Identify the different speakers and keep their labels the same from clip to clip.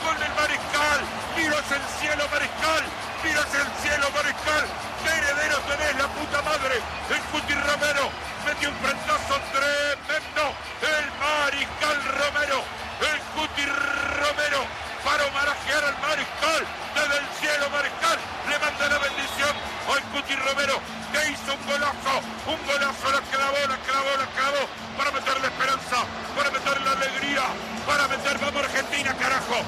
Speaker 1: gol del Mariscal. Miro hacia el cielo, Mariscal. Miro hacia el cielo, Mariscal. ¡Qué heredero tenés, la puta madre! El Cuti Romero metió un frentazo tremendo. El Mariscal Romero. El Cuti Romero para homenajear al Mariscal. Desde el cielo, Mariscal le manda la bendición al Cuti Romero, que hizo un golazo, la clavó, para meter la esperanza, para meter la alegría, para meter, vamos Argentina, carajo,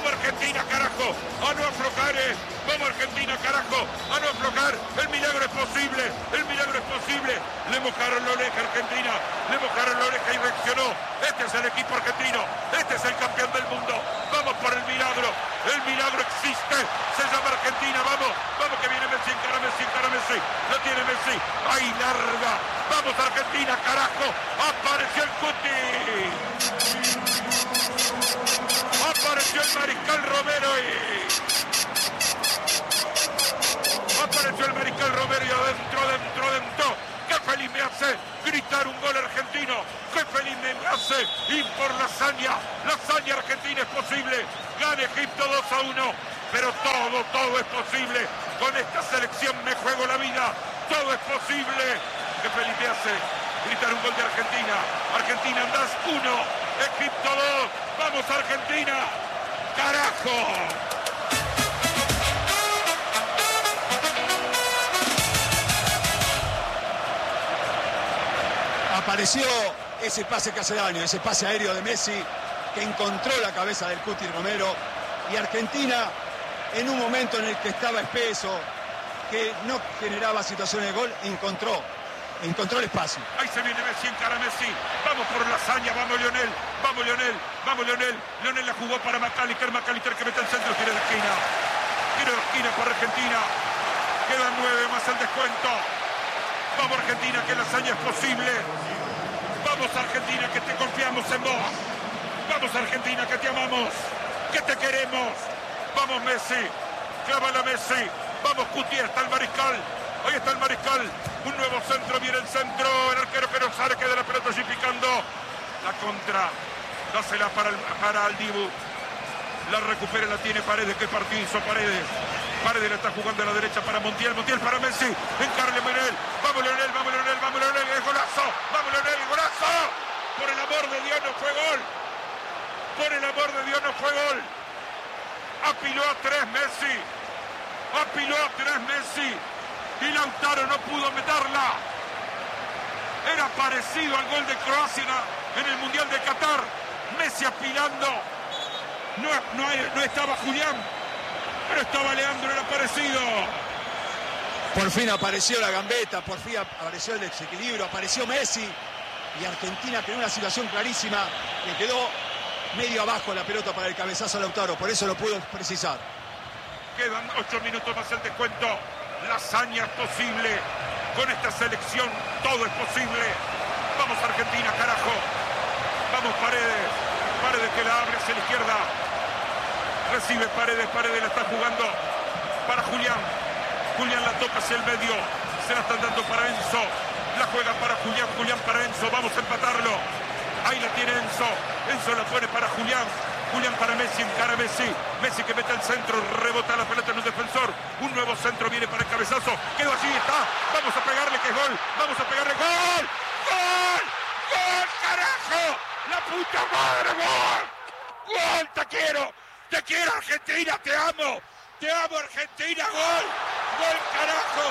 Speaker 1: a no aflojar, vamos Argentina, carajo, a no aflojar, el milagro es posible, le mojaron la oreja Argentina, y reaccionó. Este es el equipo argentino, este es el campeón del mundo, vamos por el milagro existe, se llama Argentina, vamos que viene Messi, encara Messi, lo tiene Messi, ahí larga, vamos Argentina, carajo, apareció el Cuti, apareció el Mariscal Romero y adentro, qué feliz me hace gritar un gol argentino, qué feliz me hace ir por la hazaña argentina es posible, gana Egipto 2-1, pero todo es posible, con esta selección me juego la vida, todo es posible, qué feliz me hace gritar un gol de Argentina andás 1, Egipto 2, vamos Argentina, carajo.
Speaker 2: Apareció ese pase que hace daño, ese pase aéreo de Messi que encontró la cabeza del Cuti Romero, y Argentina, en un momento en el que estaba espeso, que no generaba situaciones de gol, encontró el espacio.
Speaker 1: Ahí se viene Messi, encara Messi, vamos por la hazaña, vamos Lionel, Lionel la jugó para McAllister que mete el centro, tiro de esquina por Argentina, quedan 9 más el descuento. Vamos Argentina, que la hazaña es posible. Vamos Argentina, que te confiamos en vos. Vamos Argentina, que te amamos, que te queremos. Vamos Messi, clávala Messi. Vamos Cuti, está el Mariscal. Ahí está el Mariscal. Un nuevo centro, viene el centro. El arquero que no sale, queda la pelota allí picando. La contra, dásela para el Dibu. La recupera, la tiene Paredes. ¿Qué partido hizo Paredes? Paredes la está jugando a la derecha para Montiel para Messi, encarle Lionel, vamos Lionel, el golazo, vamos Lionel, el golazo, por el amor de Dios no fue gol, apiló a 3 Messi, y Lautaro no pudo meterla, era parecido al gol de Croacia en el Mundial de Qatar, Messi apilando, no estaba Julián, pero estaba Leandro, era parecido.
Speaker 2: Por fin apareció la gambeta, por fin apareció el desequilibrio, apareció Messi, y Argentina creó una situación clarísima, que quedó medio abajo la pelota para el cabezazo a Lautaro, por eso lo pudo precisar.
Speaker 1: Quedan 8 minutos más el descuento, la hazaña es posible, con esta selección todo es posible. Vamos Argentina, carajo, vamos Paredes que la abre hacia la izquierda. Recibe Paredes la está jugando para Julián la toca hacia el medio, se la están dando para Enzo, la juega para Julián para Enzo, vamos a empatarlo, ahí la tiene Enzo la pone para Julián para Messi, encara Messi que mete el centro, rebota la pelota en un defensor, un nuevo centro viene para el cabezazo, quedó allí, está, vamos a pegarle que es gol, ¡gol! ¡Carajo! ¡La puta madre, gol! ¡Te quiero Argentina, te amo Argentina, gol carajo,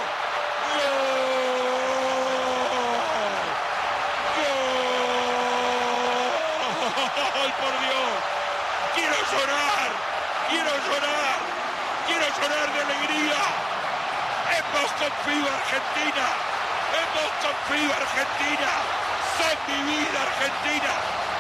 Speaker 1: gol, por Dios, quiero llorar de alegría, hemos confiado Argentina, son mi vida Argentina,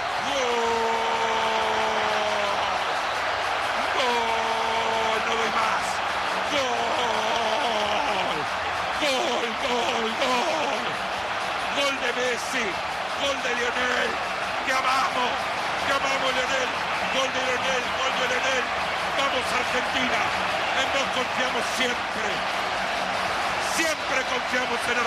Speaker 1: Gol de Messi, gol de Lionel, te amamos Lionel, gol de Lionel, vamos Argentina, en vos confiamos siempre confiamos en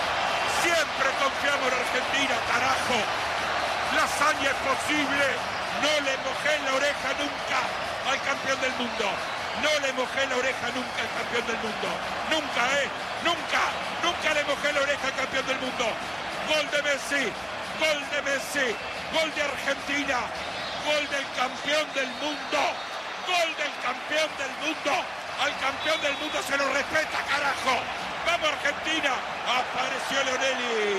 Speaker 1: Argentina, carajo, la hazaña es posible, No le mojé la oreja nunca al campeón del mundo. No le mojé la oreja nunca al campeón del mundo. Nunca, nunca le mojé la oreja al campeón del mundo. Gol de Messi, gol de Argentina, gol del campeón del mundo, gol del campeón del mundo. Al campeón del mundo se lo respeta, carajo. ¡Vamos, Argentina! Apareció Lionelli.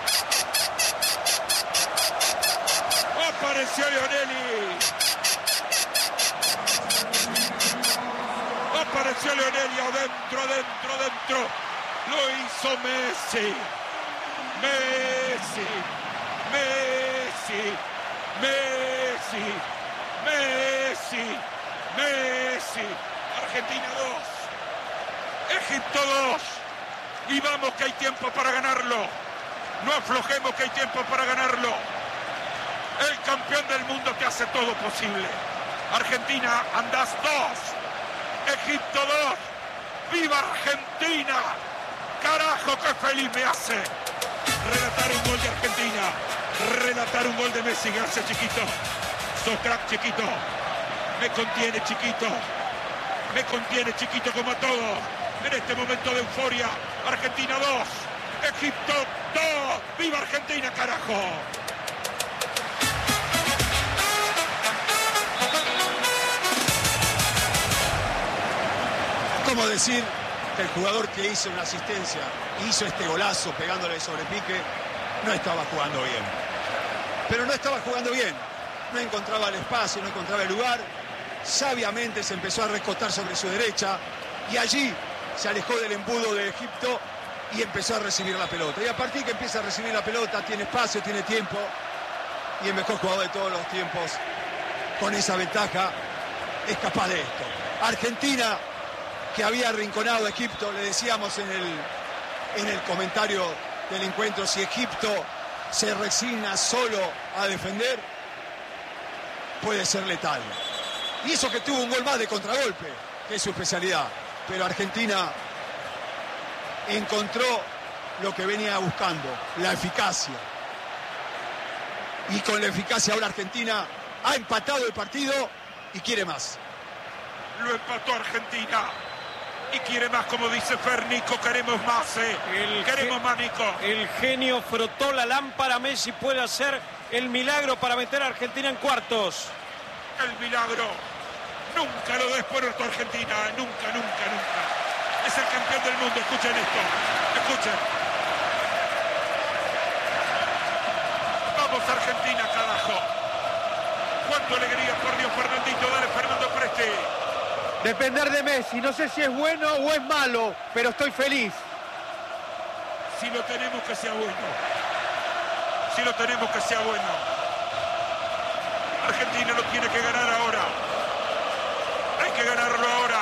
Speaker 1: Apareció Lionelli. Apareció Lionelli adentro. Lo hizo Messi. Messi. Argentina 2. Egipto 2. Y vamos que hay tiempo para ganarlo. No aflojemos que hay tiempo para ganarlo. El campeón del mundo te hace todo posible. Argentina, andás 2. Egipto 2. ¡Viva Argentina! ¡Carajo, qué feliz me hace! Relatar un gol de Argentina. Relatar un gol de Messi. Gracias, chiquito. Sos crack, chiquito. Me contiene, chiquito, como a todos. En este momento de euforia. Argentina 2. Egipto 2. ¡Viva Argentina, carajo!
Speaker 2: ¿Cómo decir que el jugador que hizo una asistencia, hizo este golazo pegándole sobre pique, no estaba jugando bien? Pero no estaba jugando bien. No encontraba el espacio, no encontraba el lugar. Sabiamente se empezó a recostar sobre su derecha y allí se alejó del embudo de Egipto y empezó a recibir la pelota. Y a partir que empieza a recibir la pelota, tiene espacio, tiene tiempo, y el mejor jugador de todos los tiempos, con esa ventaja, es capaz de esto. Argentina, que había arrinconado a Egipto, le decíamos en el comentario del encuentro, si Egipto se resigna solo a defender, puede ser letal. Y eso que tuvo un gol más de contragolpe, que es su especialidad. Pero Argentina encontró lo que venía buscando, la eficacia. Y con la eficacia ahora Argentina ha empatado el partido y quiere más.
Speaker 1: Lo empató Argentina y quiere más, como dice Fernico. Queremos más, queremos más, Nico.
Speaker 3: El genio frotó la lámpara. Messi puede hacer el milagro para meter a Argentina en cuartos.
Speaker 1: El milagro. Nunca lo des por tu Argentina. Nunca. Es el campeón del mundo. Escuchen esto. Escuchen. Vamos, Argentina, carajo. Cuánta alegría, por Dios, Fernandito. Dale, Fernando Presti.
Speaker 4: Depender de Messi. No sé si es bueno o es malo, pero estoy feliz.
Speaker 1: Si lo tenemos, que sea bueno. Si lo tenemos, que sea bueno. Argentina lo tiene que ganar ahora. Hay que ganarlo ahora.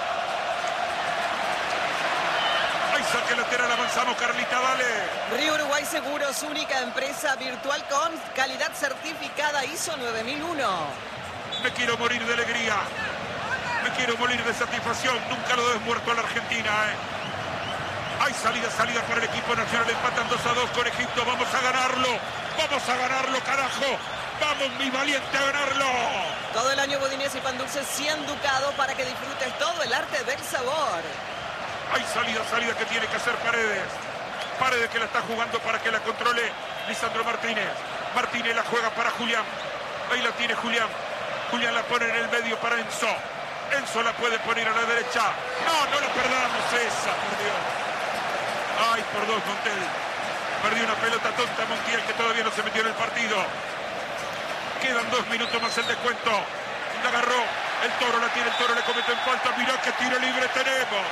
Speaker 1: Hay saque lateral, avanzamos, Carlita, dale.
Speaker 5: Río Uruguay Seguros, única empresa virtual con calidad certificada ISO 9001.
Speaker 1: Me quiero morir de alegría. Me quiero morir de satisfacción. Nunca lo des muerto a la Argentina, Hay salida para el equipo nacional. Empatan 2-2 con Egipto. Vamos a ganarlo, carajo. Vamos, mi valiente, a ganarlo.
Speaker 5: Todo el año Budinés y Pan Dulce 100 ducados para que disfrutes todo el arte del sabor.
Speaker 1: Hay salida que tiene que hacer Paredes. Paredes que la está jugando para que la controle Lisandro Martínez. Martínez la juega para Julián. Ahí la tiene Julián. Julián la pone en el medio para Enzo. Enzo la puede poner a la derecha. No la perdamos esa, por Dios. Ay, por Dios, Montiel. Perdió una pelota tonta Montiel, que todavía no se metió en el partido. Quedan 2 minutos más el descuento. La agarró el Toro, la tiene el Toro, le cometen falta. Mirá qué tiro libre tenemos.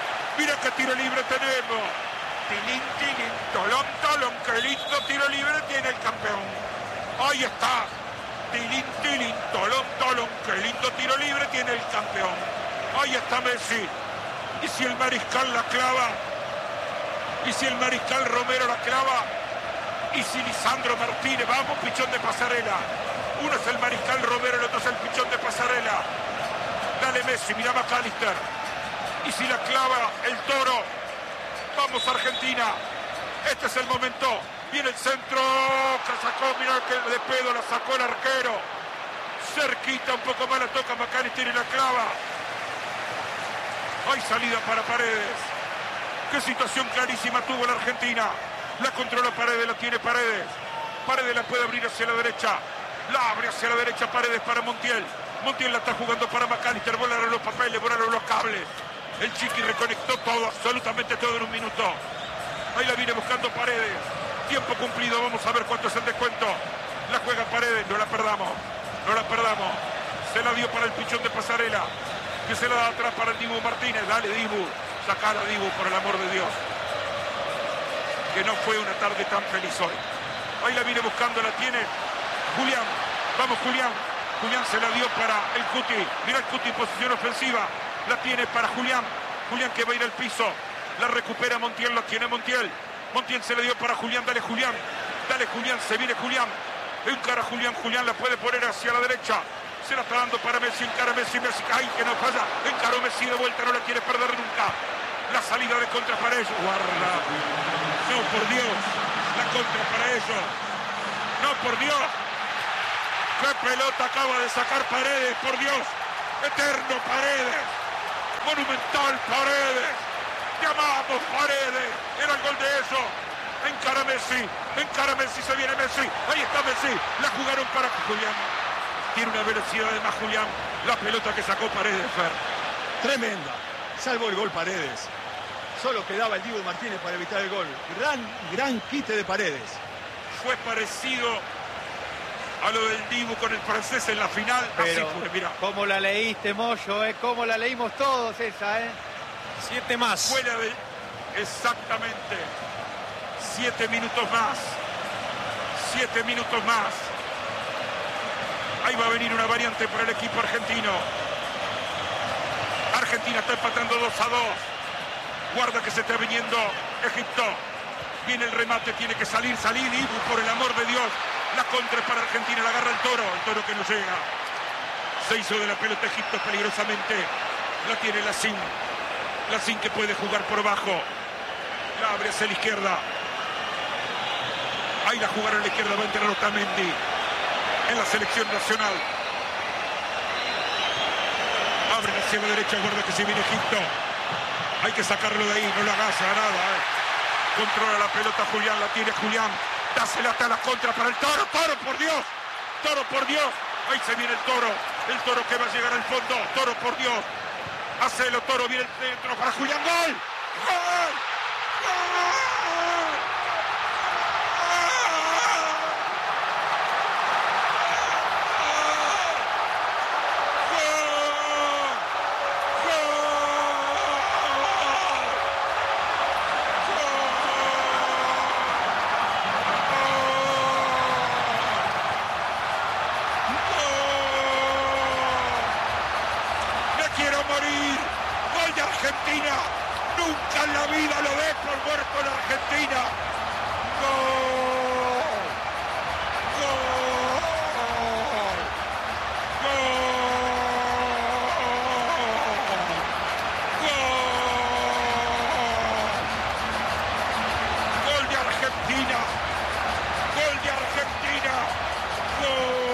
Speaker 1: Tilín, tolón, qué lindo tiro libre tiene el campeón. Ahí está. Tilín, tolón, qué lindo tiro libre tiene el campeón. Ahí está Messi. Y si el Mariscal la clava, y si el Mariscal Romero la clava, y si Lisandro Martínez, vamos, pichón de pasarela. Uno es el Mariscal Romero, el otro es el pichón de pasarela. Dale Messi, mirá McAllister. Y si la clava el Toro, vamos Argentina. Este es el momento. Viene el centro, que sacó, mirá que de pedo la sacó el arquero. cerquita, un poco más la toca McAllister y la clava. Hay salida para Paredes. Qué situación clarísima tuvo la Argentina. La controla Paredes, la tiene Paredes. Paredes la puede abrir hacia la derecha. La abre hacia la derecha Paredes para Montiel. Montiel la está jugando para McAllister. Volaron los papeles, volaron los cables. El Chiqui reconectó todo, absolutamente todo en un minuto. Ahí la viene buscando Paredes. Tiempo cumplido, vamos a ver cuánto es el descuento. La juega Paredes, no la perdamos. No la perdamos. Se la dio para el pichón de Pasarela, que se la da atrás para el Dibu Martínez. Dale, Dibu. Sacala, Dibu, por el amor de Dios. Que no fue una tarde tan feliz hoy. Ahí la viene buscando, la tiene Julián. Vamos, Julián. Julián se la dio para el Cuti. Mira el Cuti en posición ofensiva. La tiene para Julián. Julián que va a ir al piso. La recupera Montiel, la tiene Montiel. Montiel se la dio para Julián. Dale, Julián. Dale, Julián. Se viene Julián. Encara Julián. Julián la puede poner hacia la derecha. Se la está dando para Messi. Encara Messi. Messi. ¡Ay, que no falla! Encaró Messi de vuelta. No la quiere perder nunca. La salida de contra para ellos. Guarda. No, por Dios. La contra para ellos. No, por Dios. ¡Qué pelota acaba de sacar Paredes! ¡Por Dios! ¡Eterno Paredes! ¡Monumental Paredes! ¡Llamamos Paredes! ¡Era el gol de eso! ¡Encara Messi! ¡Encara Messi! ¡Se viene Messi! ¡Ahí está Messi! ¡La jugaron para Julián! Tiene una velocidad de más Julián. La pelota que sacó Paredes, Fer.
Speaker 2: Tremenda. Salvo el gol Paredes. Solo quedaba el Dibu Martínez para evitar el gol. Gran quite de Paredes.
Speaker 1: Fue parecido a lo del Dibu con el francés en la final.
Speaker 4: Pero,
Speaker 1: así fue, mira.
Speaker 4: ¿cómo la leíste, Moyo? ¿Cómo la leímos todos esa,
Speaker 3: 7 más.
Speaker 1: Fuera de... Exactamente. 7 minutos más. 7 minutos más. Ahí va a venir una variante para el equipo argentino. Argentina está empatando 2-2. Guarda que se está viniendo Egipto. Viene el remate, tiene que salir. Dibu, por el amor de Dios. La contra es para Argentina, la agarra el toro que no llega. Se hizo de la pelota Egipto peligrosamente. La tiene Lacín que puede jugar por abajo. La abre hacia la izquierda. Ahí la jugaron a la izquierda, va a entrar Otamendi en la selección nacional. Abre hacia la derecha, guarda que se viene Egipto. Hay que sacarlo de ahí, no la agacha nada. Controla la pelota Julián, la tiene Julián. Dásela hasta la contra para el Toro. ¡Toro, por Dios! ¡Toro, por Dios! Ahí se viene el Toro. El Toro que va a llegar al fondo. Toro, por Dios. Hacelo, Toro. Viene el centro para Julián. ¡Gol! ¡Gol! ¡Gol! Argentina, nunca en la vida lo ves por muerto en Argentina. ¡Gol! ¡Gol! ¡Gol! ¡Gol de Argentina! ¡Gol de Argentina! ¡Gol!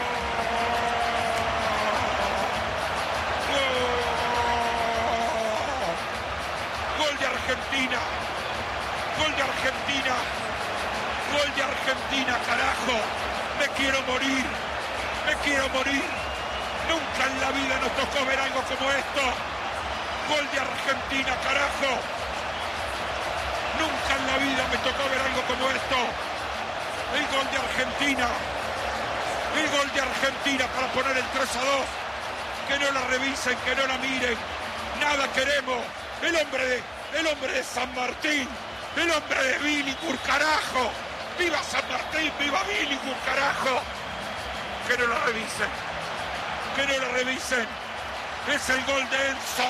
Speaker 1: Argentina, gol de Argentina, gol de Argentina, carajo, me quiero morir, nunca en la vida nos tocó ver algo como esto, gol de Argentina, carajo, nunca en la vida me tocó ver algo como esto, el gol de Argentina para poner el 3-2, que no la revisen, que no la miren, nada queremos, el hombre de San Martín, el hombre de Billinghurst, carajo. ¡Viva San Martín, viva Billinghurst, carajo! Que no la revisen, Es el gol de Enzo,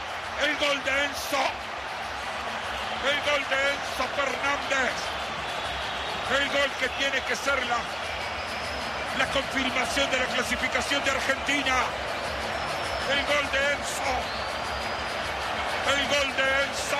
Speaker 1: Fernández. El gol que tiene que ser la confirmación de la clasificación de Argentina. El gol de Enzo.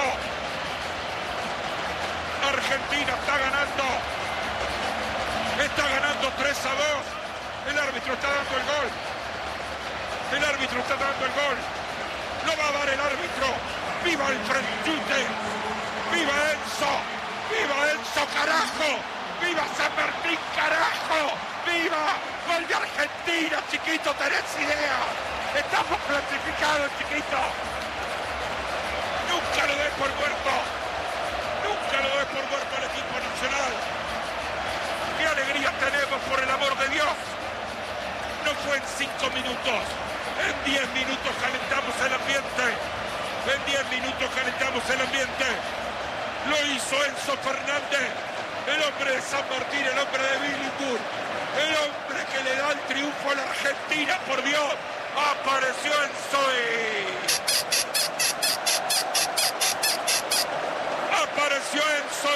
Speaker 1: Argentina está ganando 3-2 El árbitro está dando el gol. El árbitro está dando el gol. Lo va a dar el árbitro. ¡Viva el Franchute! ¡Viva Enzo! ¡Viva Enzo, carajo! ¡Viva San Martín, carajo! ¡Viva! ¡Gol de Argentina, chiquito! ¿Tenés idea? ¡Estamos clasificados, chiquito! ¡Nunca lo des por muerto! ¡Nunca lo des por muerto al equipo nacional! ¡Qué alegría tenemos, por el amor de Dios! No fue en 5 minutos. En 10 minutos calentamos el ambiente. En 10 minutos calentamos el ambiente. Lo hizo Enzo Fernández, el hombre de San Martín, el hombre de Billinburg, el hombre que le da el triunfo a la Argentina, por Dios. Apareció Enzo apareció Enzo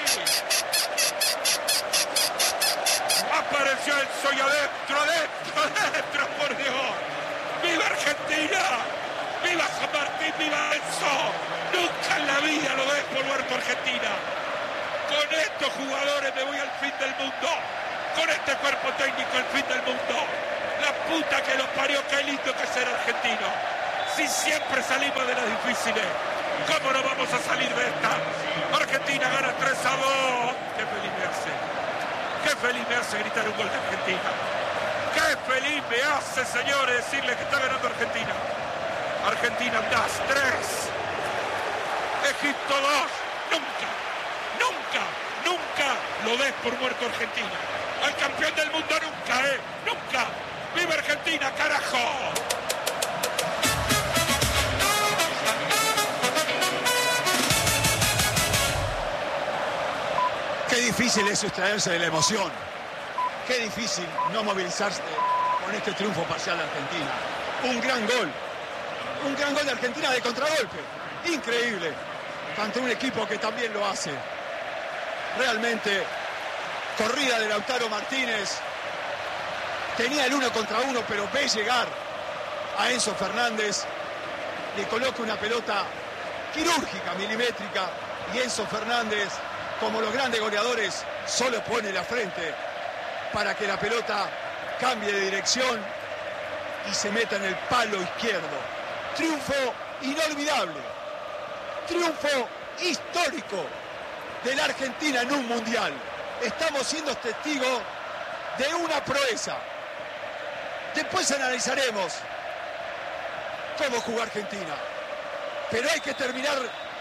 Speaker 1: apareció Enzo y adentro, por Dios. ¡Viva Argentina! ¡Viva San Martín! ¡Viva Enzo! Nunca en la vida lo des por muerto Argentina. Con estos jugadores me voy al fin del mundo. Con este cuerpo técnico al fin del mundo. La puta que los parió, qué lindo que es ser argentino. Si siempre salimos de las difíciles, ¿cómo no vamos a salir de esta? Argentina gana 3-2. Qué feliz me hace. Qué feliz me hace gritar un gol de Argentina. Qué feliz me hace, señores, decirle que está ganando Argentina. Argentina 3. Egipto 2. Nunca lo des por muerto Argentina. Al campeón del mundo nunca. ¡Viva Argentina, carajo!
Speaker 2: Qué difícil es sustraerse de la emoción. Qué difícil no movilizarse con este triunfo parcial de Argentina. Un gran gol de Argentina de contragolpe. Increíble. Ante un equipo que también lo hace. Realmente, corrida de Lautaro Martínez. Tenía el 1 contra 1, pero ve llegar a Enzo Fernández. Le coloca una pelota quirúrgica, milimétrica. Y Enzo Fernández, como los grandes goleadores, solo pone la frente para que la pelota cambie de dirección y se meta en el palo izquierdo. Triunfo inolvidable, triunfo histórico de la Argentina en un mundial. Estamos siendo testigos de una proeza. Después analizaremos cómo jugó Argentina, pero hay que terminar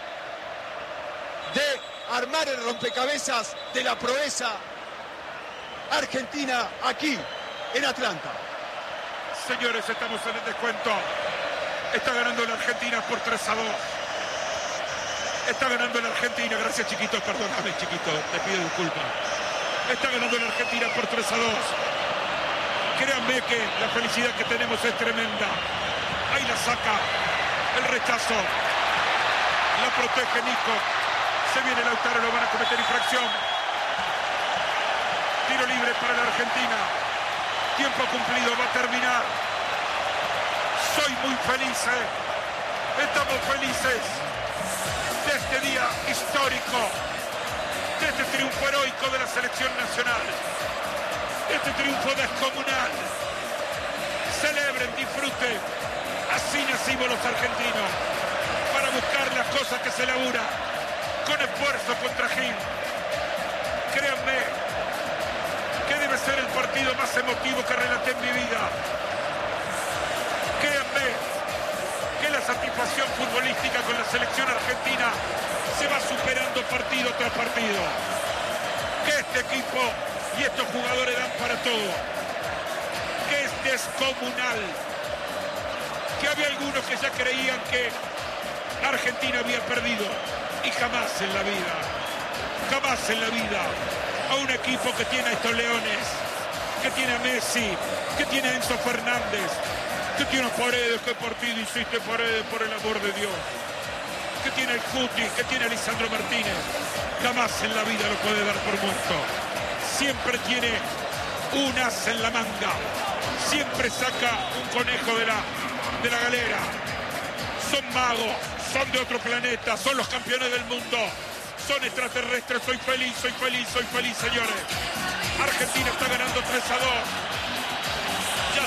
Speaker 2: de armar el rompecabezas de la proeza argentina aquí en Atlanta.
Speaker 1: Señores, estamos en el descuento. Está ganando la Argentina por 3-2. Está ganando la Argentina. Gracias, chiquito. Perdóname, chiquito. Te pido disculpas. Está ganando la Argentina por 3-2. Créanme que la felicidad que tenemos es tremenda. Ahí la saca. El rechazo. La protege Nico. Se viene Lautaro, lo van a cometer infracción. Tiro libre para la Argentina. Tiempo cumplido, va a terminar. Soy muy feliz, Estamos felices de este día histórico, de este triunfo heroico de la selección nacional, de este triunfo descomunal. Celebren, disfruten. Así nacimos los argentinos, para buscar las cosas que se laburan con esfuerzo, con trajín. Créanme que debe ser el partido más emotivo que relaté en mi vida. Créanme que la satisfacción futbolística con la selección argentina se va superando partido tras partido. Que este equipo y estos jugadores dan para todo. Que es descomunal. Que había algunos que ya creían que Argentina había perdido. Y jamás en la vida, a un equipo que tiene a estos leones, que tiene a Messi, que tiene a Enzo Fernández, que tiene a Paredes, que partido hiciste, Paredes, por el amor de Dios, que tiene el Cuti, que tiene a Lisandro Martínez, jamás en la vida lo puede dar por muerto. Siempre tiene un as en la manga, siempre saca un conejo de la galera. Son magos, son de otro planeta, son los campeones del mundo, son extraterrestres. Soy feliz, señores. Argentina está ganando 3-2.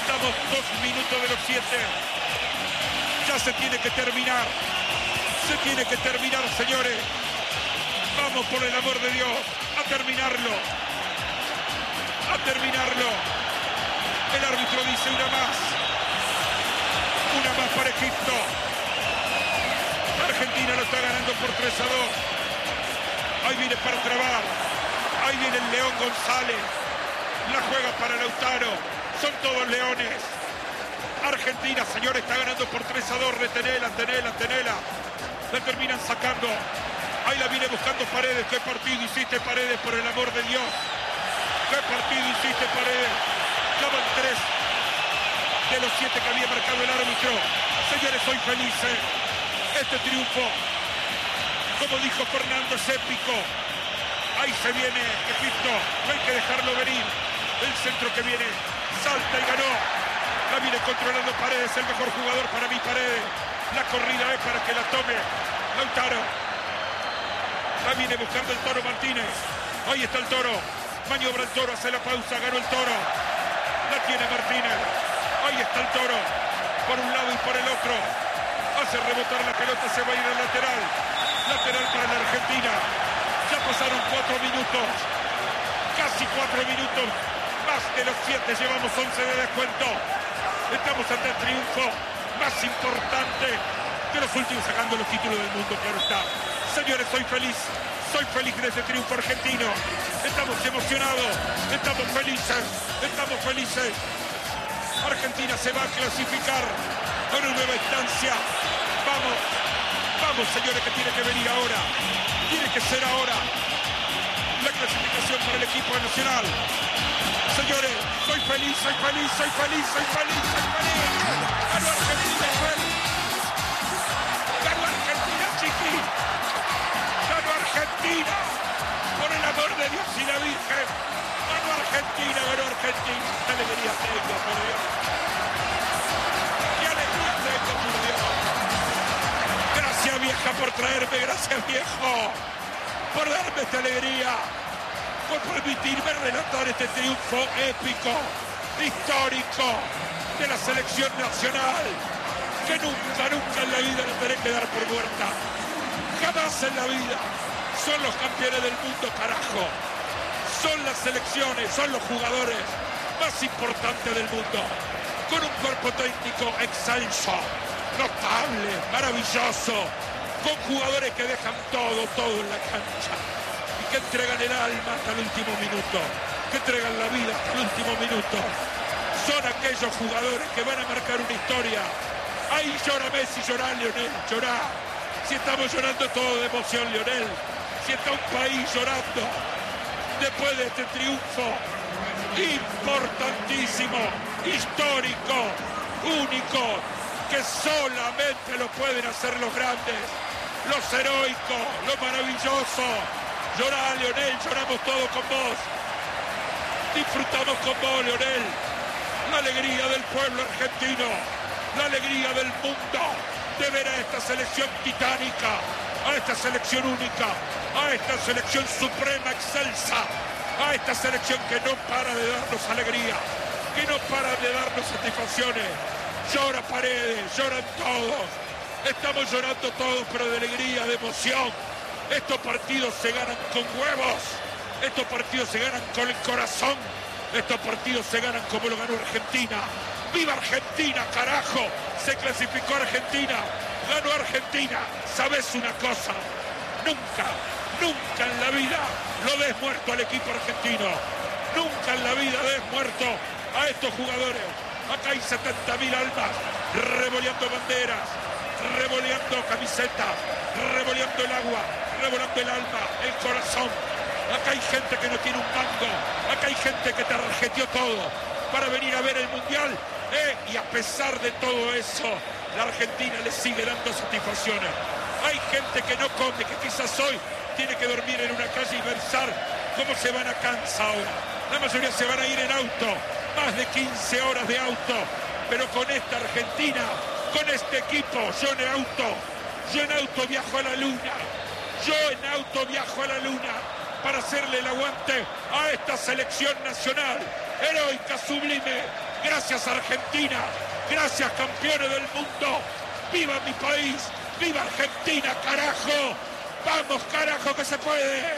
Speaker 1: Estamos 2 minutos de los 7. Ya se tiene que terminar. Se tiene que terminar, señores. Vamos, por el amor de Dios, a terminarlo. A terminarlo. El árbitro dice una más. Una más para Egipto. Argentina lo está ganando por 3-2. Ahí viene para trabar. Ahí viene el León González. La juega para Lautaro. Son todos leones. Argentina, señores, está ganando por 3-2. Retenela, tenela. La terminan sacando. Ahí la viene buscando Paredes. ¿Qué partido hiciste, Paredes, por el amor de Dios? ¿Qué partido hiciste, Paredes? Ya van 3 de los 7 que había marcado el árbitro. Señores, soy feliz. Este triunfo, como dijo Fernando, es épico. Ahí se viene Egipto. No hay que dejarlo venir. El centro que viene. Salta y ganó. La viene controlando Paredes. El mejor jugador para mí, Paredes. La corrida es para que la tome Lautaro. La viene buscando el Toro Martínez. Ahí está el Toro. Maniobra el Toro, hace la pausa, ganó el Toro. La tiene Martínez. Ahí está el Toro. Por un lado y por el otro. Hace rebotar la pelota, se va a ir al lateral. Lateral para la Argentina. Ya pasaron 4 minutos. Casi 4 minutos. Más de los 7, llevamos 11 de descuento. Estamos ante el triunfo más importante de los últimos, sacando los títulos del mundo, claro está. Señores, soy feliz de este triunfo argentino. Estamos emocionados, estamos felices. Argentina se va a clasificar a una nueva instancia. Vamos, señores, que tiene que venir ahora. Tiene que ser ahora la clasificación para el equipo nacional. Señores, soy feliz. Ganó Argentina, ganó Argentina, chiqui. Ganó Argentina. Por el amor de Dios y la Virgen. Ganó Argentina. Qué alegría tengo, por Dios. Qué alegría tengo, por Dios. Gracias, vieja, por traerme. Gracias, viejo, por darme esta alegría. Por permitirme relatar este triunfo épico, histórico de la selección nacional, que nunca en la vida la tenés que dar por muerta. Jamás en la vida. Son los campeones del mundo, carajo. Son las selecciones, son los jugadores más importantes del mundo. Con un cuerpo técnico excelso, notable, maravilloso. Con jugadores que dejan todo en la cancha. Que entregan el alma hasta el último minuto, que entregan la vida hasta el último minuto. Son aquellos jugadores que van a marcar una historia. Ahí llora Messi, llora Lionel, llora. Si estamos llorando todo de emoción, Lionel. Si está un país llorando después de este triunfo importantísimo, histórico, único, que solamente lo pueden hacer los grandes, los heroicos, lo maravilloso. Llorá, Lionel, lloramos todos con vos. Disfrutamos con vos, Lionel. La alegría del pueblo argentino, la alegría del mundo de ver a esta selección titánica, a esta selección única, a esta selección suprema, excelsa, a esta selección que no para de darnos alegría, que no para de darnos satisfacciones. Llora Paredes, lloran todos. Estamos llorando todos, pero de alegría, de emoción. Estos partidos se ganan con huevos. Estos partidos se ganan con el corazón. Estos partidos se ganan como lo ganó Argentina. ¡Viva Argentina, carajo! Se clasificó Argentina. Ganó Argentina. ¿Sabes una cosa? Nunca en la vida lo des muerto al equipo argentino. Nunca en la vida des muerto a estos jugadores. Acá hay 70.000 almas revoleando banderas, revoleando camisetas, revoleando el agua, revolando el alma, el corazón. Acá hay gente que no tiene un mango. Acá hay gente que tarjeteó todo para venir a ver el Mundial. Y a pesar de todo eso, la Argentina le sigue dando satisfacciones. Hay gente que no come, que quizás hoy tiene que dormir en una calle y pensar cómo se van a Kansas ahora. La mayoría se van a ir en auto, más de 15 horas de auto. Pero con esta Argentina, con este equipo, yo en auto viajo a la luna. Yo en auto viajo a la luna para hacerle el aguante a esta selección nacional, heroica, sublime, Gracias Argentina, gracias campeones del mundo. ¡Viva mi país! ¡Viva Argentina, carajo! ¡Vamos, carajo, que se puede!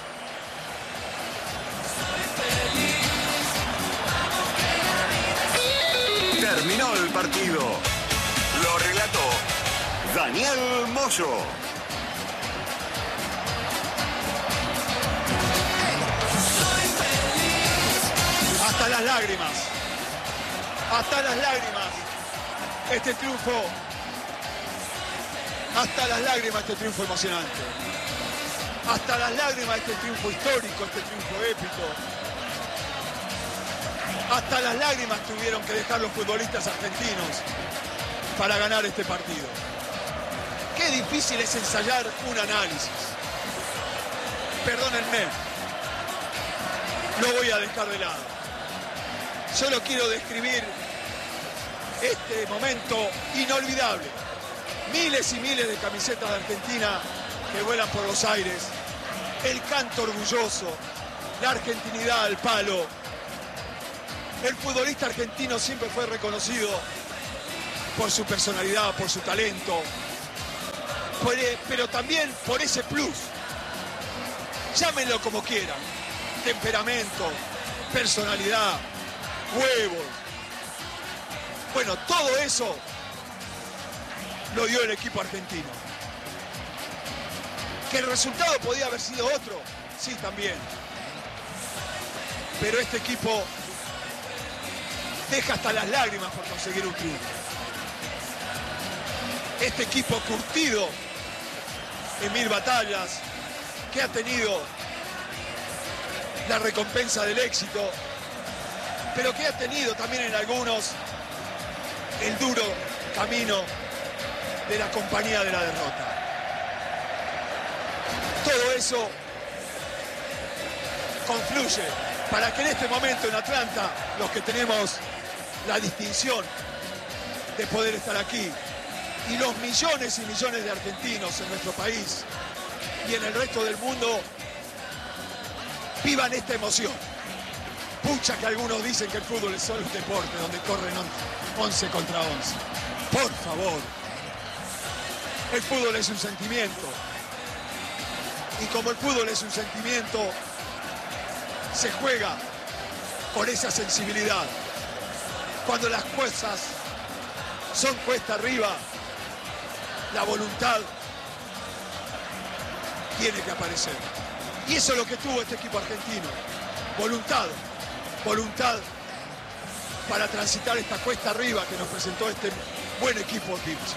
Speaker 6: Terminó el partido. Lo relató Daniel Moyo.
Speaker 2: Hasta las lágrimas. Hasta las lágrimas. Este triunfo. Hasta las lágrimas este triunfo emocionante. Hasta las lágrimas este triunfo histórico, este triunfo épico. Hasta las lágrimas tuvieron que dejar los futbolistas argentinos para ganar este partido. Qué difícil es ensayar un análisis. Perdónenme. Lo voy a dejar de lado. Solo quiero describir este momento inolvidable. Miles y miles de camisetas de Argentina que vuelan por los aires. El canto orgulloso, la argentinidad al palo. El futbolista argentino siempre fue reconocido por su personalidad, por su talento, pero también por ese plus. Llámenlo como quieran. Temperamento, personalidad, huevos. Bueno, todo eso lo dio el equipo argentino. ¿Que el resultado podía haber sido otro? Sí, también. Pero este equipo deja hasta las lágrimas por conseguir un triunfo. Este equipo curtido en 1000 batallas, que ha tenido la recompensa del éxito, pero que ha tenido también en algunos el duro camino de la compañía de la derrota. Todo eso confluye para que en este momento en Atlanta, los que tenemos la distinción de poder estar aquí, y los millones y millones de argentinos en nuestro país y en el resto del mundo, vivan esta emoción. Pucha que algunos dicen que el fútbol es solo un deporte donde corren 11 contra 11. Por favor. El fútbol es un sentimiento. Y como el fútbol es un sentimiento, se juega con esa sensibilidad. Cuando las cosas son cuesta arriba, la voluntad tiene que aparecer. Y eso es lo que tuvo este equipo argentino. Voluntad. Voluntad para transitar esta cuesta arriba que nos presentó este buen equipo egipcio.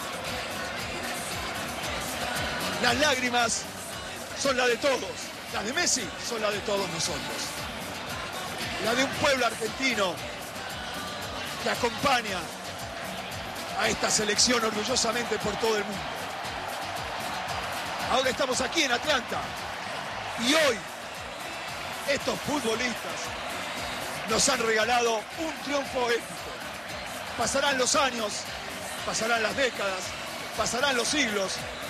Speaker 2: Las lágrimas son las de todos. Las de Messi son las de todos nosotros. La de un pueblo argentino que acompaña a esta selección orgullosamente por todo el mundo. Ahora estamos aquí en Atlanta y hoy estos futbolistas nos han regalado un triunfo épico. Pasarán los años, pasarán las décadas, pasarán los siglos.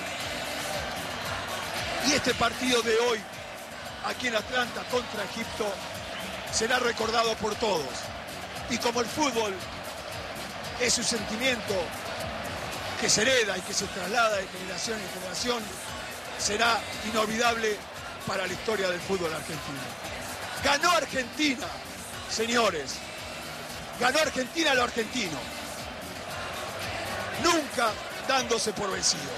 Speaker 2: Y este partido de hoy, aquí en Atlanta contra Egipto, será recordado por todos. Y como el fútbol es un sentimiento que se hereda y que se traslada de generación en generación, será inolvidable para la historia del fútbol argentino. Ganó Argentina, señores. Ganó Argentina lo argentino. Nunca dándose por vencido.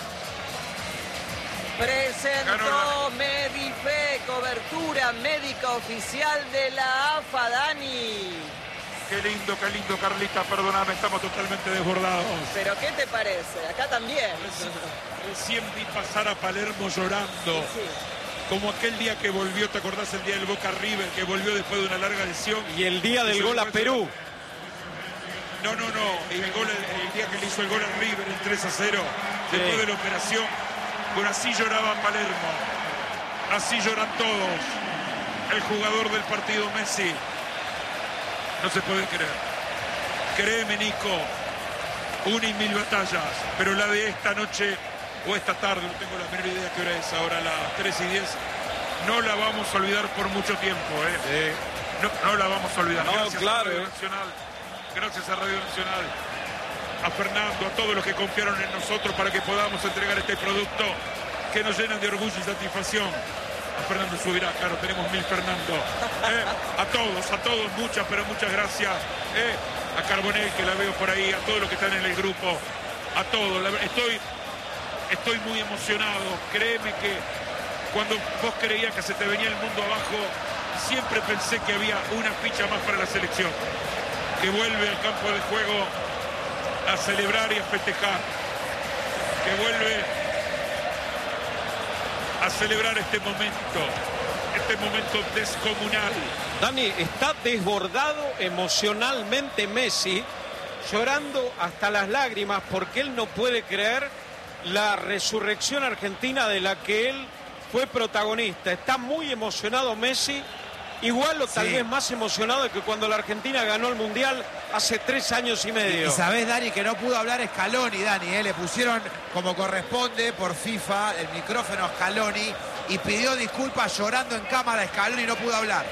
Speaker 5: Presentó Medife, cobertura médica oficial de la AFA, Dani.
Speaker 1: Qué lindo, Carlita, perdóname, estamos totalmente desbordados.
Speaker 5: ¿Pero qué te parece? Acá también.
Speaker 1: Recién vi pasar a Palermo llorando.
Speaker 5: Sí.
Speaker 1: Como aquel día que volvió, ¿te acordás el día del Boca River? Que volvió después de una larga lesión.
Speaker 3: Y el día del gol a Perú.
Speaker 1: No. El día que le hizo el gol al River, el 3-0, después de la operación. Bueno, así lloraba Palermo. Así lloran todos. El jugador del partido, Messi. No se puede creer. Créeme, Nico. 1 y 1000 batallas. Pero la de esta noche o esta tarde, no tengo la menor idea qué hora es, ahora las 3:10, no la vamos a olvidar por mucho tiempo. no la vamos a olvidar.
Speaker 3: No,
Speaker 1: Gracias
Speaker 3: claro,
Speaker 1: a Radio Nacional. Gracias a Radio Nacional. A Fernando, a todos los que confiaron en nosotros para que podamos entregar este producto que nos llenan de orgullo y satisfacción. A Fernando Subirá, claro, tenemos 1000 Fernando. A todos, muchas, pero muchas gracias. A Carbonell, que la veo por ahí, a todos los que están en el grupo, a todos. Estoy muy emocionado. Créeme que cuando vos creías que se te venía el mundo abajo, siempre pensé que había una ficha más para la selección, que vuelve al campo de juego a celebrar y a festejar, que vuelve a celebrar este momento descomunal.
Speaker 3: Dani, está desbordado emocionalmente Messi, llorando hasta las lágrimas porque él no puede creer la resurrección argentina de la que él fue protagonista. Está muy emocionado Messi, igual o tal vez más emocionado que cuando la Argentina ganó el Mundial hace 3 años y medio.
Speaker 7: Y sabés, Dani, que no pudo hablar Scaloni, Dani, le pusieron como corresponde por FIFA el micrófono a Scaloni y pidió disculpas llorando en cámara. Scaloni no pudo hablar.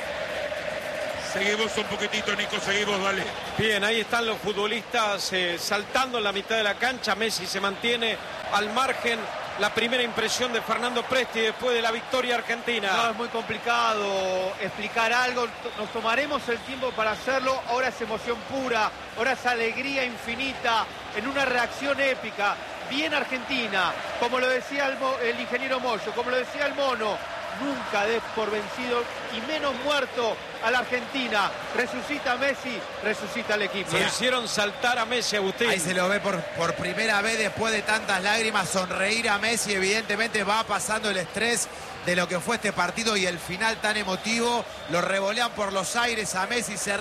Speaker 1: Seguimos un poquitito, Nico, seguimos, dale.
Speaker 3: Bien, ahí están los futbolistas saltando en la mitad de la cancha. Messi se mantiene al margen. La primera impresión de Fernando Presti después de la victoria argentina.
Speaker 4: No, es muy complicado explicar algo. Nos tomaremos el tiempo para hacerlo. Ahora es emoción pura, ahora es alegría infinita, en una reacción épica. Bien Argentina, como lo decía el ingeniero Moyo, como lo decía el Mono. Nunca des por vencido y menos muerto a la Argentina. Resucita Messi, resucita el equipo.
Speaker 3: Lo hicieron saltar a Messi, Agustín.
Speaker 7: Ahí se lo ve por primera vez después de tantas lágrimas, sonreír a Messi. Evidentemente va pasando el estrés de lo que fue este partido y el final tan emotivo. Lo revolean por los aires a Messi, se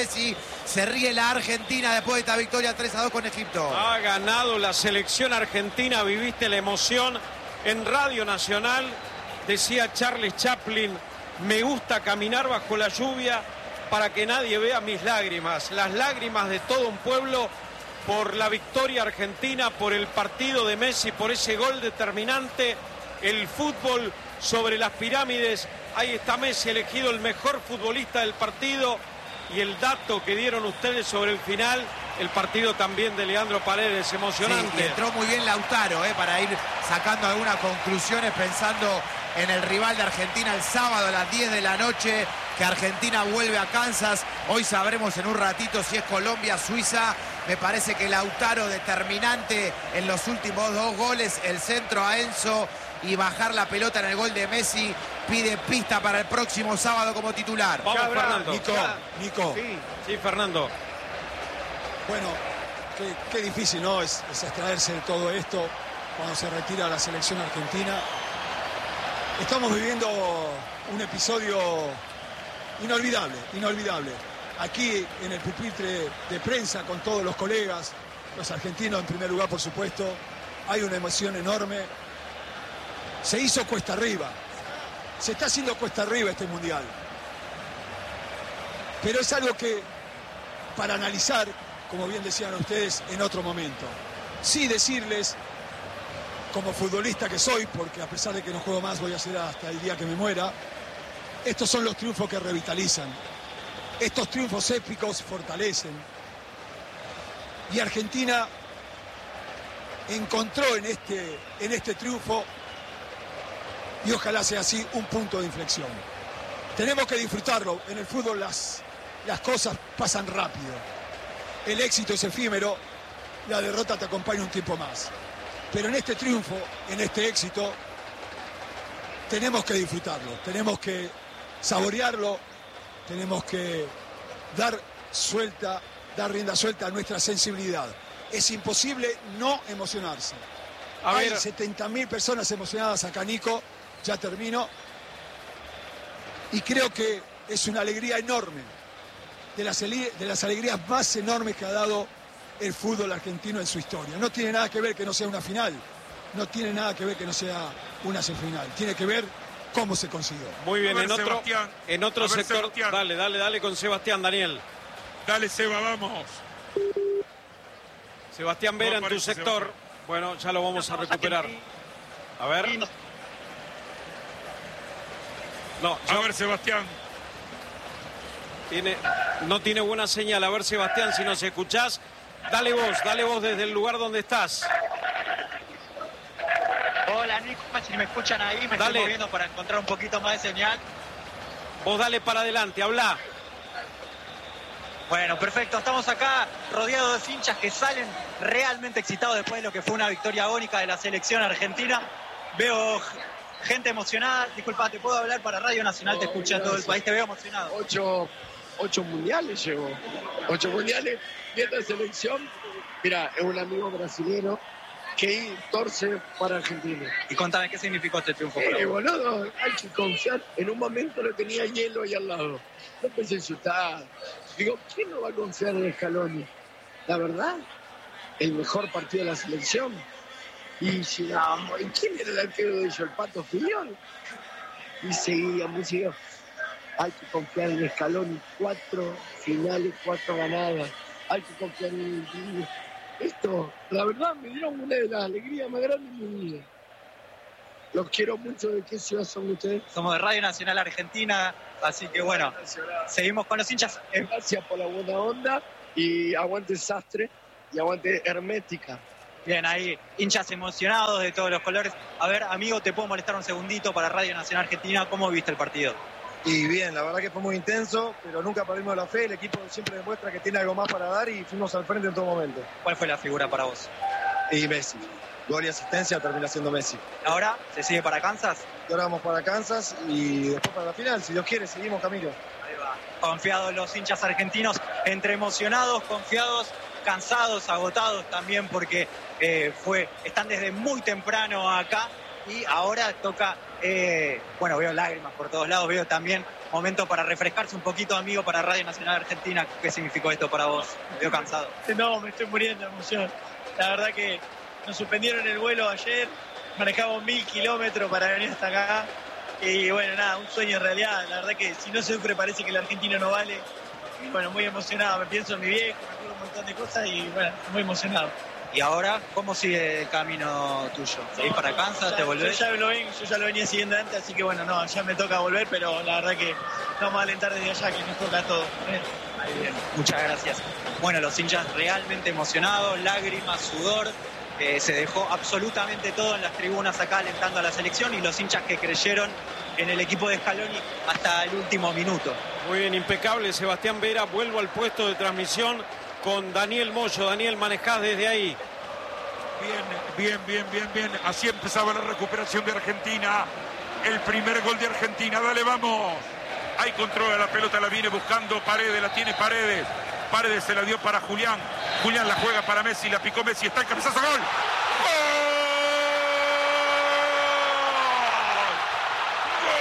Speaker 7: ríe la Argentina después de esta victoria 3-2 con Egipto.
Speaker 3: Ha ganado la selección argentina, viviste la emoción en Radio Nacional. Decía Charles Chaplin, me gusta caminar bajo la lluvia para que nadie vea mis lágrimas. Las lágrimas de todo un pueblo por la victoria argentina, por el partido de Messi, por ese gol determinante, el fútbol sobre las pirámides. Ahí está Messi, elegido el mejor futbolista del partido. Y el dato que dieron ustedes sobre el final, el partido también de Leandro Paredes, emocionante.
Speaker 7: Sí, y entró muy bien Lautaro, para ir sacando algunas conclusiones, pensando en el rival de Argentina el sábado a las 10 de la noche, que Argentina vuelve a Kansas. Hoy sabremos en un ratito si es Colombia, Suiza. Me parece que Lautaro determinante en los últimos 2 goles, el centro a Enzo y bajar la pelota en el gol de Messi. Pide pista para el próximo sábado como titular.
Speaker 3: Vamos, Fernando.
Speaker 2: Nico.
Speaker 3: Sí, Fernando.
Speaker 2: Bueno, qué difícil, ¿no? Es extraerse de todo esto cuando se retira la selección argentina. Estamos viviendo un episodio inolvidable. Aquí en el pupitre de prensa con todos los colegas, los argentinos en primer lugar, por supuesto, hay una emoción enorme. Se hizo cuesta arriba. Se está haciendo cuesta arriba este mundial. Pero es algo que, para analizar, como bien decían ustedes, en otro momento. Sí decirles, como futbolista que soy, porque a pesar de que no juego más, voy a ser hasta el día que me muera, estos son los triunfos que revitalizan. Estos triunfos épicos fortalecen. Y Argentina encontró en este triunfo, y ojalá sea así, un punto de inflexión. Tenemos que disfrutarlo. En el fútbol las cosas pasan rápido. El éxito es efímero, la derrota te acompaña un tiempo más. Pero en este triunfo, en este éxito, tenemos que disfrutarlo, tenemos que saborearlo, tenemos que dar rienda suelta a nuestra sensibilidad. Es imposible no emocionarse. Hay 70.000 personas emocionadas acá, Nico. Ya termino. Y creo que es una alegría enorme, de las alegrías más enormes que ha dado el fútbol argentino en su historia. No tiene nada que ver que no sea una final, no tiene nada que ver que no sea una semifinal, tiene que ver cómo se consiguió.
Speaker 3: Muy bien,
Speaker 1: en
Speaker 3: otro sector.
Speaker 1: Sebastián.
Speaker 3: Dale con Sebastián, Daniel.
Speaker 1: Dale, Seba, vamos.
Speaker 3: Sebastián Vera, en tu sector.
Speaker 1: Sebastián.
Speaker 3: Bueno, ya lo vamos a recuperar. A ver. No,
Speaker 1: A ver, Sebastián.
Speaker 3: No tiene buena señal. A ver, Sebastián, si nos escuchás. Dale vos desde el lugar donde estás.
Speaker 8: Hola, Nico, si me escuchan ahí, me estoy moviendo para encontrar un poquito más de señal.
Speaker 3: Vos dale para adelante, habla.
Speaker 8: Bueno, perfecto. Estamos acá rodeados de hinchas que salen realmente excitados después de lo que fue una victoria agónica de la selección argentina. Veo gente emocionada. Disculpa, ¿te puedo hablar para Radio Nacional? Te escucha todo el país, te veo emocionado.
Speaker 9: 8 mundiales llegó. 8 mundiales. Y esta selección, mira, es un amigo brasilero que torce para Argentina.
Speaker 8: Y contame, ¿qué significó este triunfo?
Speaker 9: Boludo, hay que confiar. En un momento lo tenía hielo ahí al lado. No pensé insultar. Digo, ¿quién no va a confiar en Scaloni? La verdad, el mejor partido de la selección. Y llegamos. ¿Y quién era el arquero de ellos? El Pato Filiol. Y seguíamos. Hay que confiar en Scaloni. 4 finales, 4 ganadas. Hay que confiar en el... Esto, la verdad, me dieron una de las alegrías más grandes de mi vida. Los quiero mucho. ¿De qué ciudad son ustedes?
Speaker 8: Somos de Radio Nacional Argentina, así que bueno, seguimos con los hinchas.
Speaker 9: Gracias por la buena onda y aguante Sastre y aguante Hermética.
Speaker 8: Bien, ahí hinchas emocionados de todos los colores. A ver, amigo, ¿te puedo molestar un segundito para Radio Nacional Argentina? ¿Cómo viste el partido?
Speaker 10: Y bien, la verdad que fue muy intenso, pero nunca perdimos la fe. El equipo siempre demuestra que tiene algo más para dar y fuimos al frente en todo momento.
Speaker 8: ¿Cuál fue la figura para vos?
Speaker 10: Y Messi. Gol y asistencia termina siendo Messi.
Speaker 8: ¿Ahora se sigue para Kansas?
Speaker 10: Y ahora vamos para Kansas y después para la final. Si Dios quiere, seguimos camino.
Speaker 8: Ahí va. Confiados los hinchas argentinos, entre emocionados, confiados, cansados, agotados también porque están desde muy temprano acá y ahora toca... bueno, veo lágrimas por todos lados, veo también momento para refrescarse un poquito, amigo, para Radio Nacional Argentina. ¿Qué significó esto para vos? Me veo cansado.
Speaker 11: No, me estoy muriendo de emoción. La verdad que nos suspendieron el vuelo ayer, manejamos 1000 kilómetros para venir hasta acá y bueno, nada, un sueño en realidad. La verdad que si no se sufre parece que el argentino no vale. Y bueno, muy emocionado, me pienso en mi viejo, me acuerdo un montón de cosas y bueno, muy emocionado.
Speaker 8: ¿Y ahora cómo sigue el camino tuyo? ¿Seguís para Kansas? ¿Te volvés?
Speaker 11: Yo ya lo venía siguiendo antes, así que bueno, no, ya me toca volver, pero la verdad que vamos a alentar desde allá, que nos toca todo.
Speaker 8: Ahí bien, muchas gracias. Bueno, los hinchas realmente emocionados, lágrimas, sudor, se dejó absolutamente todo en las tribunas acá alentando a la selección y los hinchas que creyeron en el equipo de Scaloni hasta el último minuto.
Speaker 3: Muy bien, impecable, Sebastián Vera. Vuelvo al puesto de transmisión con Daniel Moyo. Daniel, manejás desde ahí.
Speaker 1: Bien. Así empezaba la recuperación de Argentina. El primer gol de Argentina. Dale, vamos. Ahí controla la pelota, la viene buscando Paredes, la tiene Paredes. Paredes se la dio para Julián. Julián la juega para Messi, la picó Messi. Está el cabezazo, gol.